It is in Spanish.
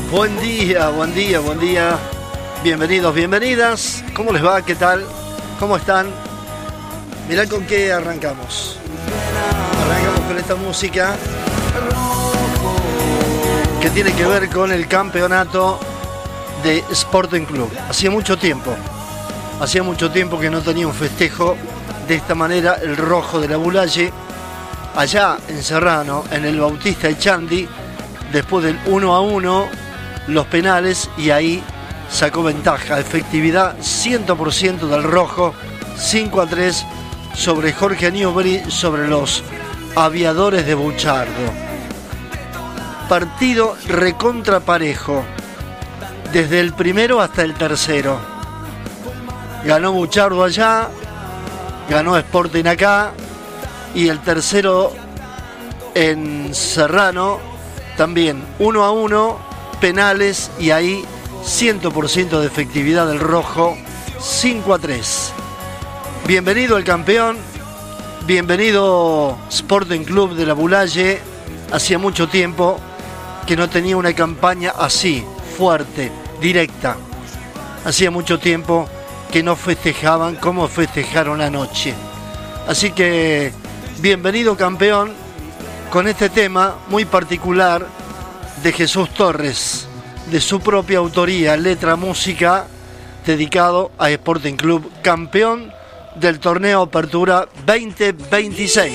Buen día, buen día, buen día. Bienvenidos, bienvenidas. ¿Cómo les va? ¿Qué tal? ¿Cómo están? Mirá con qué arrancamos. Arrancamos con esta música que tiene que ver con el campeonato de Sporting Club. Hacía mucho tiempo que no tenía un festejo de esta manera el rojo de la Bulaye. Allá en Serrano, en el Bautista Echandi, después del 1-1, los penales, y ahí sacó ventaja. Efectividad 100% del rojo, 5-3 sobre Jorge Newbery, sobre los aviadores de Buchardo. Partido recontra parejo, desde el primero hasta el tercero. Ganó Buchardo allá, ganó Sporting acá, y el tercero en Serrano también 1-1, penales, y ahí 100% de efectividad del rojo, 5-3. Bienvenido el campeón, bienvenido Sporting Club de la Bulaye. Hacía mucho tiempo que no tenía una campaña así, fuerte, directa. Hacía mucho tiempo que no festejaban como festejaron anoche. Así que bienvenido campeón, con este tema muy particular de Jesús Torres, de su propia autoría, letra, música, dedicado a Sporting Club, campeón del torneo Apertura 2026.